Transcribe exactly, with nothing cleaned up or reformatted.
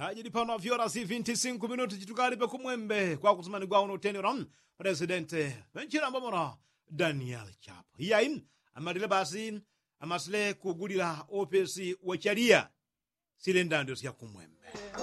Ajidi pano viora si vinte e cinco minutos chitukali pe kumwembe kwa kuzimani gwa uno tenera presidente benchira mbomora Daniel Chapo. Iyayi amadile basi amasile kugulira opesi wacharia silendando siya kumwembe.